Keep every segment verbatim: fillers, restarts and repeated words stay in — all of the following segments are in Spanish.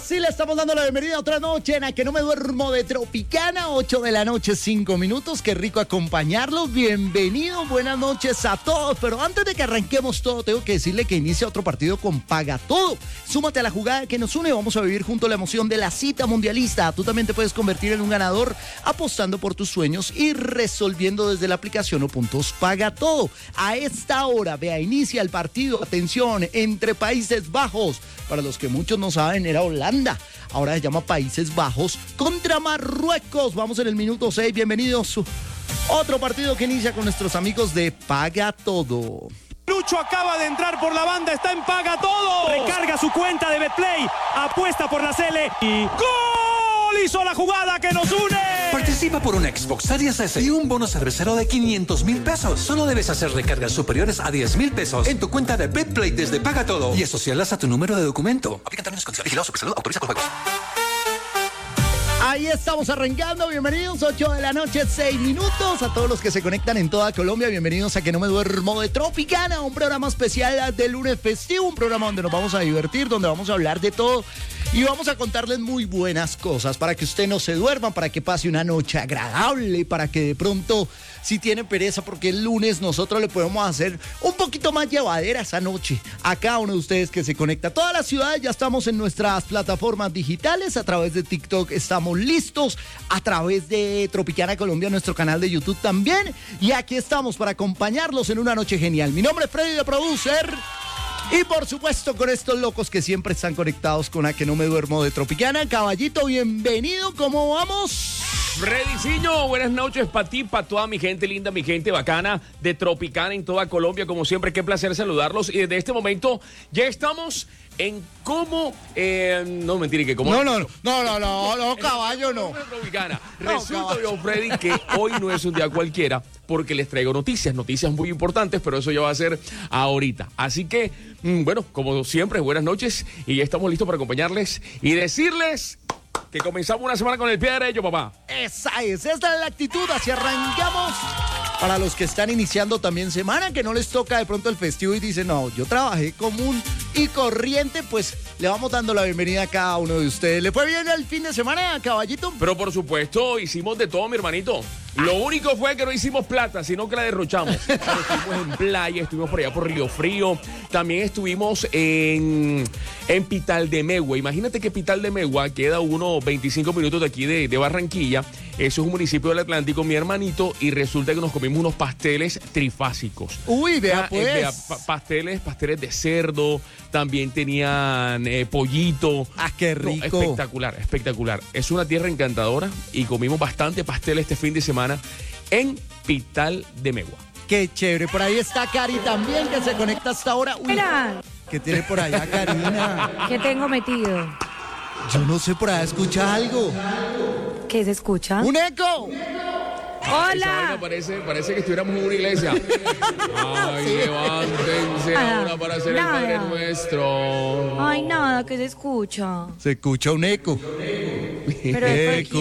Así le estamos dando la bienvenida a otra noche en la que no me duermo de Tropicana, ocho de la noche, cinco minutos. Qué rico acompañarlos. Bienvenidos, buenas noches a todos. Pero antes de que arranquemos todo, tengo que decirle que inicia otro partido con Paga Todo. Súmate a la jugada que nos une. Vamos a vivir junto la emoción de la cita mundialista. Tú también te puedes convertir en un ganador apostando por tus sueños y resolviendo desde la aplicación o puntos Paga Todo. A esta hora, vea, inicia el partido. Atención, entre Países Bajos. Para los que muchos no saben, era Holanda. Ahora se llama Países Bajos contra Marruecos. Vamos en el minuto seis. Bienvenidos. Otro partido que inicia con nuestros amigos de Paga Todo. Lucho acaba de entrar por la banda, está en Paga Todo. Recarga su cuenta de Betplay, apuesta por la Cele y ¡gol! Hizo la jugada que nos une. Participa por una Xbox Series S y un bono cervecero de quinientos mil pesos. Solo debes hacer recargas superiores a diez mil pesos en tu cuenta de Betplay desde Paga Todo y asociarlas a tu número de documento. Aplican términos y condiciones. Vigilado Supersalud. Autoriza con juegos. Ahí estamos arrancando, bienvenidos, ocho de la noche, seis minutos, a todos los que se conectan en toda Colombia, bienvenidos a Que No Me Duermo de Tropicana, un programa especial de lunes festivo, un programa donde nos vamos a divertir, donde vamos a hablar de todo y vamos a contarles muy buenas cosas para que usted no se duerma, para que pase una noche agradable, para que de pronto, si tiene pereza, porque el lunes nosotros le podemos hacer un poquito más llevadera esa noche a cada uno de ustedes que se conecta. Todas las ciudades ya estamos en nuestras plataformas digitales, a través de TikTok estamos listos, a través de Tropicana Colombia, nuestro canal de YouTube también, y aquí estamos para acompañarlos en una noche genial. Mi nombre es Freddy de Producer, y por supuesto con estos locos que siempre están conectados con A Que No Me Duermo de Tropicana. Caballito, bienvenido, ¿cómo vamos? Freddyciño, buenas noches para ti, para toda mi gente linda, mi gente bacana de Tropicana en toda Colombia. Como siempre, qué placer saludarlos. Y desde este momento ya estamos en cómo... Eh, no, mentira, que cómo... No, no, no, no, no, no, no, caballo, no. Tropicana. Resulta, yo, Freddy, que hoy no es un día cualquiera porque les traigo noticias, noticias muy importantes, pero eso ya va a ser ahorita. Así que, bueno, como siempre, buenas noches y ya estamos listos para acompañarles y decirles... que comenzamos una semana con el pie derecho, papá. Esa es, esta es la actitud, así arrancamos. Para los que están iniciando también semana, que no les toca de pronto el festivo y dicen, no, yo trabajé común y corriente, pues le vamos dando la bienvenida a cada uno de ustedes. ¿Le fue bien el fin de semana, caballito? Pero por supuesto, hicimos de todo, mi hermanito. Lo único fue que no hicimos plata, sino que la derrochamos. Pero estuvimos en playa, estuvimos por allá por Río Frío. También estuvimos en, en Pital de Megua. Imagínate que Pital de Megua queda unos veinticinco minutos de aquí de, de Barranquilla. Eso es un municipio del Atlántico, mi hermanito. Y resulta que nos comimos unos pasteles trifásicos. Uy, vea ah, pues. Eh, vea, pa- pasteles, pasteles de cerdo. También tenían eh, pollito. Ah, qué rico. No, espectacular, espectacular. Es una tierra encantadora y comimos bastante pastel este fin de semana en Pital de Megua. Qué chévere. Por ahí está Cari también, que se conecta hasta ahora. Uy, Mira, ¿qué tiene por allá, Karina? ¿qué tengo metido? Yo no sé, por allá escucha algo. ¿Qué se escucha? ¡Un eco! Esa vaina ¡Hola! parece, parece que estuviéramos en una iglesia. Ay, levántense Ah, ahora para hacer nada. el Padre Nuestro. Ay, nada, ¿qué se escucha? Se escucha un eco. Pero es Eco.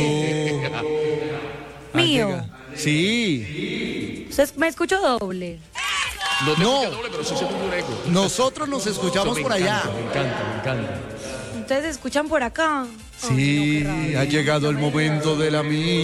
mío. Sí. ¿Se- ¿Me escucho doble? No te No. escucha doble, pero sí se escucha un eco. Nosotros nos Eso escuchamos me por encanta, allá. Me encanta, me encanta. ¿Ustedes se escuchan por acá? Sí, Ay, no, qué rabia. ha llegado el momento de la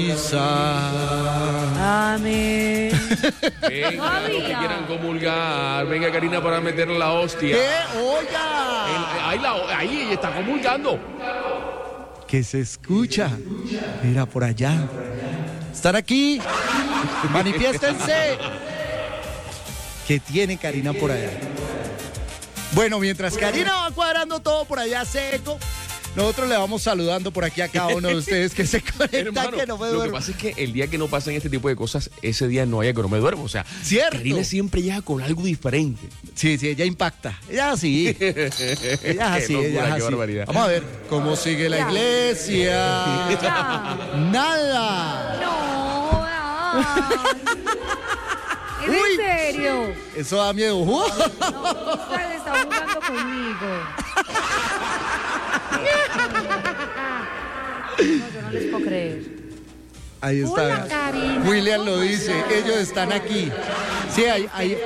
misa. Amén. Venga, los que Todavía. quieran comulgar. Venga, Karina, para meter la hostia. ¿Qué? El- Oiga. ahí, la- ahí ella está comulgando. Que se escucha. Mira, por allá. ¿Están aquí? Manifiéstense. ¿Qué tiene Karina por allá? Bueno, mientras Karina va cuadrando todo por allá seco, nosotros le vamos saludando por aquí a cada uno de ustedes que se conectan, Hermano, que no me lo que duermo. pasa es que el día que no pasan este tipo de cosas, ese día no haya que no me duermo. O sea, Cierto. Karina siempre llega con algo diferente. Sí, sí, ella impacta. Ella sí. Ella es Qué así, locura, ella es qué así. barbaridad. Vamos a ver cómo sigue la Ya. iglesia. Ya. Nada. No, jodas. ¿Es Uy. en serio? Eso da miedo. Uh. No, ustedes están jugando conmigo. No, yo no les puedo creer. Ahí está. Hola, Karina. William lo dice. Ellos están aquí. Sí, hay, hay,